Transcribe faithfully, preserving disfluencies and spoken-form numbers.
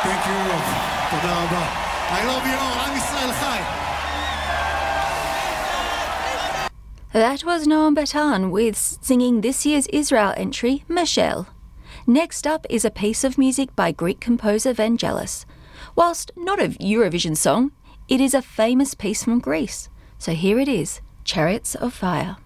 Thank you, Rob. תודה רבה. I love you all. עם ישראל חי. That was Noam Batan with singing this year's Israel entry, Michelle. Next up is a piece of music by Greek composer Vangelis. Whilst not a Eurovision song, it is a famous piece from Greece. So here it is, Chariots of Fire.